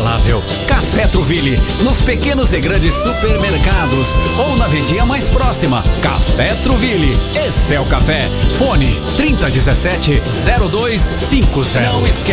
inabalável. Café Truville, nos pequenos e grandes supermercados ou na vendinha mais próxima. Café Truville, esse é o café. Fone 3017-0250. Não esquece.